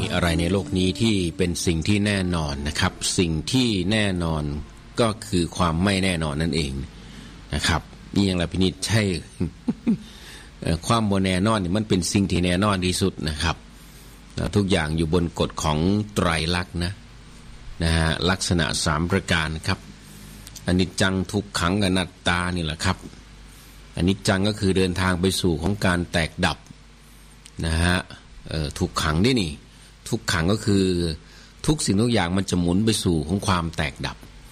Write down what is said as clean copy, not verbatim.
อะไรในโลกนี้ที่เป็นสิ่งที่แน่นอนนะครับสิ่งที่แน่นอนก็คือความไม่แน่นอนนั่นเองนะครับนี่ยังละพินิจใช่ ความบ่แน่นอนนี่มันเป็นสิ่งที่แน่นอนที่สุดนะครับทุกอย่างอยู่บนกฎของไตรลักษณ์นะฮะลักษณะ3ประการครับอนิจจังทุกขังอนัตตานี่แหละครับอนิจจังก็คือเดินทางไปสู่ของการแตกดับนะฮะทุกขังนี่ทุกขังก็คือทุกสิ่งทุกอย่างมันจะหมุนไปสู่ของความแตกดับ